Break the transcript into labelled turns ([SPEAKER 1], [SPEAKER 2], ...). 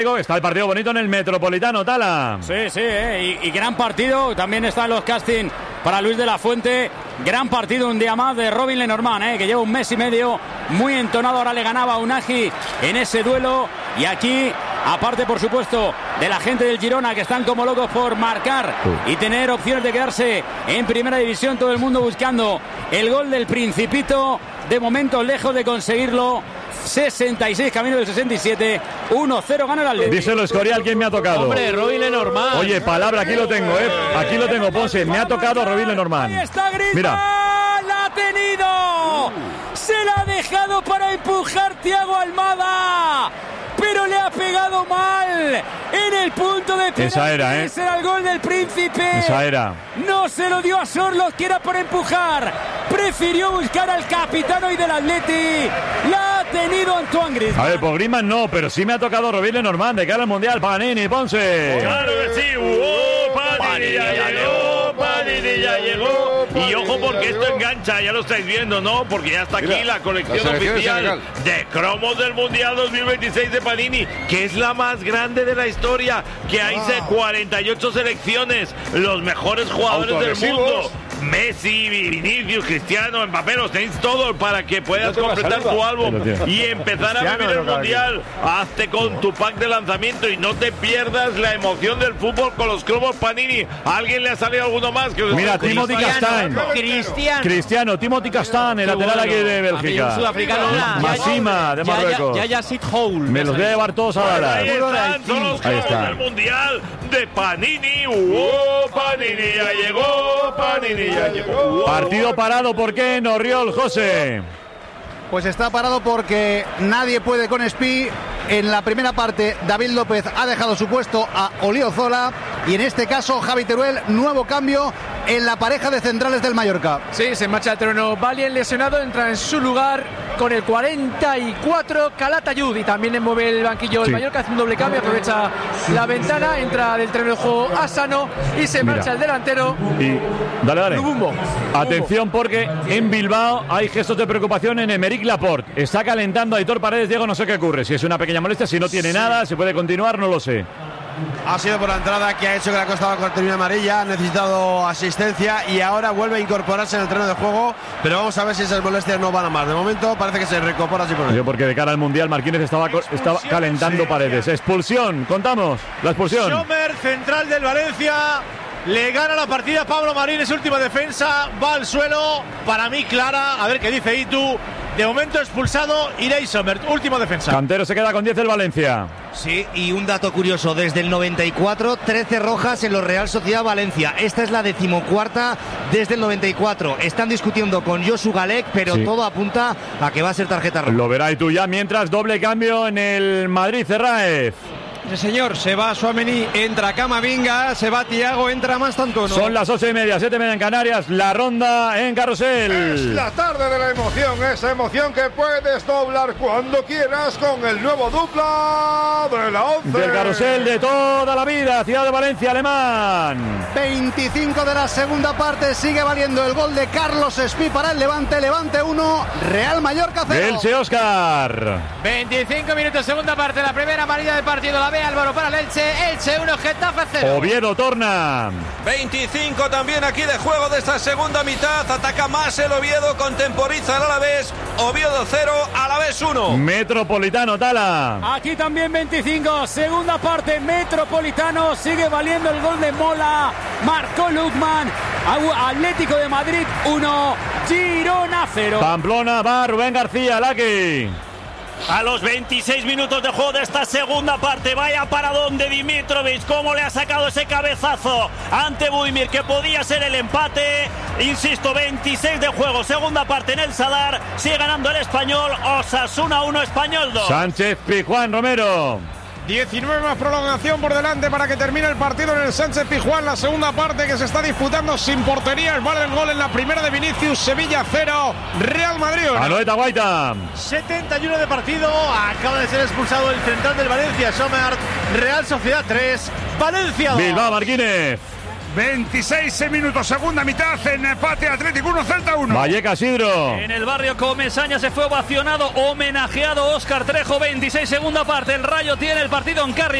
[SPEAKER 1] Está el partido bonito en el Metropolitano, Tala.
[SPEAKER 2] Sí, y gran partido. También están los casting para Luis de la Fuente. Gran partido un día más de Robin Lenormand, que lleva un mes y medio muy entonado. Ahora le ganaba a Unagi en ese duelo. Y aquí, aparte por supuesto de la gente del Girona, que están como locos por marcar y tener opciones de quedarse en primera división, todo el mundo buscando el gol del Principito. De momento lejos de conseguirlo. 66, camino del 67. 1-0 gana el Atlético.
[SPEAKER 1] Díselo, Escorial, ¿quién me ha tocado?
[SPEAKER 3] Hombre, Robin Lenormand.
[SPEAKER 1] Oye, palabra, aquí lo tengo, Aquí lo tengo, Ponce. Me ha tocado Robin Lenormand.
[SPEAKER 2] Ahí está Griezmann.
[SPEAKER 1] Mira.
[SPEAKER 2] ¡La ha tenido! Se la ha dejado para empujar Thiago Almada. Pero le ha pegado mal en el punto de penalti.
[SPEAKER 1] Esa era,
[SPEAKER 2] Ese era el gol del Príncipe.
[SPEAKER 1] Esa era.
[SPEAKER 2] No se lo dio a Sorloth, que era por empujar. Prefirió buscar al capitán hoy del Atleti. La ha tenido Antoine Griezmann.
[SPEAKER 1] A ver, por Griezmann no, pero sí me ha tocado Robin Lenormand de cara al Mundial. Panini, Ponce.
[SPEAKER 4] Claro que sí. Panini ya llegó. Y ojo, porque esto engancha, ya lo estáis viendo, ¿no? Porque ya está aquí la colección oficial de cromos del Mundial 2026 de Panini, que es la más grande de la historia, que hay 48 selecciones, los mejores jugadores del mundo. Messi, Vinicius, Cristiano, Mbappé, los tenéis todos para que puedas completar tu álbum y empezar a vivir el Mundial. Hazte con tu pack de lanzamiento y no te pierdas la emoción del fútbol con los cromos Panini. ¿A alguien le ha salido alguno más? Que
[SPEAKER 1] mira, Timothy Castagne. Cristiano, Timothy Castagne, el lateral aquí de Bélgica.
[SPEAKER 3] Sudafricano.
[SPEAKER 1] Masima, de Marruecos.
[SPEAKER 3] Ya Sid Houle.
[SPEAKER 1] Me los voy a llevar todos a Dallas.
[SPEAKER 4] Ahí están, son los cromos del Mundial de Panini. Panini ya llegó, Panini ya llegó.
[SPEAKER 1] Partido parado, ¿por qué en Orriol, José?
[SPEAKER 5] Pues está parado porque nadie puede con Espí. En la primera parte, David López ha dejado su puesto a Oliozola. Y en este caso, Javi Teruel, nuevo cambio en la pareja de centrales del Mallorca.
[SPEAKER 6] Sí, se marcha el terreno. Valien lesionado, entra en su lugar con el 44 Calatayud. Y también mueve el banquillo el Mallorca, hace un doble cambio, aprovecha la ventana, entra del terreno de juego Asano y se marcha el delantero.
[SPEAKER 1] Y dale.
[SPEAKER 6] Lubumbo.
[SPEAKER 1] Atención, porque en Bilbao hay gestos de preocupación en Emerick Laporte. Está calentando a Aitor Paredes. Diego, no sé qué ocurre. Si es una pequeña molestia, si no tiene nada, se puede continuar, no lo sé.
[SPEAKER 7] Ha sido por la entrada que ha hecho que le ha costado con termina amarilla, ha necesitado asistencia y ahora vuelve a incorporarse en el terreno de juego, pero vamos a ver si esas molestias no van a más. De momento parece que se recupera así por ahí.
[SPEAKER 1] Porque de cara al Mundial Marquínez estaba calentando Paredes. Expulsión, contamos la expulsión.
[SPEAKER 8] Sommer, central del Valencia, le gana la partida Pablo Marín, es última defensa, va al suelo, para mí clara, a ver qué dice Itu. De momento expulsado Irei Sommer, última defensa.
[SPEAKER 1] Cantero se queda con 10 el Valencia.
[SPEAKER 9] Sí, y un dato curioso, desde el 94, 13 rojas en los Real Sociedad Valencia. Esta es la 14ª desde el 94. Están discutiendo con Josu Galek, pero todo apunta a que va a ser tarjeta roja.
[SPEAKER 1] Lo verás tú ya, mientras doble cambio en el Madrid, Cerraez.
[SPEAKER 6] Sí, señor, se va Tchouaméni, entra Camavinga, se va Thiago, entra Mastantuono.
[SPEAKER 1] Son las 8:30, 7:30 en Canarias, la ronda en Carrusel.
[SPEAKER 10] Es la tarde de la emoción, esa emoción que puedes doblar cuando quieras con el nuevo dupla de la 11.
[SPEAKER 1] Del Carrusel de toda la vida, Ciudad de Valencia, Alemán.
[SPEAKER 5] 25 de la segunda parte, sigue valiendo el gol de Carlos Espí para el Levante 1, Real Mallorca 0.
[SPEAKER 1] Elche, Óscar.
[SPEAKER 3] 25 minutos, segunda parte, la primera amarilla del partido la ve Álvaro para el Elche 1, Getafe 0.
[SPEAKER 1] Oviedo, Torna.
[SPEAKER 11] 25 también aquí de juego de esta segunda mitad, ataca más el Oviedo, contemporiza el Alavés, Oviedo 0, Alavés 1.
[SPEAKER 1] Metropolitano, Tala.
[SPEAKER 2] Aquí también 25, segunda parte, Metropolitano, sigue valiendo el gol de Mola, marcó Lukman, Atlético de Madrid 1, Girona 0.
[SPEAKER 1] Pamplona va Rubén García, Laki.
[SPEAKER 4] A los 26 minutos de juego de esta segunda parte, vaya paradón de Dimitrovic, cómo le ha sacado ese cabezazo ante Budimir, que podía ser el empate. Insisto, 26 de juego, segunda parte en el Sadar, sigue ganando el Español, Osasuna 1, Español 2.
[SPEAKER 1] Sánchez Pizjuán, Romero.
[SPEAKER 6] 19 más prolongación por delante para que termine el partido en el Sánchez Pizjuán, la segunda parte que se está disputando sin porterías. Vale el gol en la primera de Vinicius, Sevilla 0, Real Madrid 1.
[SPEAKER 1] Anoeta Guaita.
[SPEAKER 8] 71 de partido, acaba de ser expulsado el central del Valencia, Sommer. Real Sociedad 3, Valencia 2.
[SPEAKER 1] Bilbao, Marquínez.
[SPEAKER 12] 26 minutos, segunda mitad, en empate Atlético 1, Celta 1.
[SPEAKER 1] Vallecas, Isidro.
[SPEAKER 13] En el barrio Comesaña se fue ovacionado, homenajeado Óscar Trejo, 26 segunda parte. El Rayo tiene el partido en carry.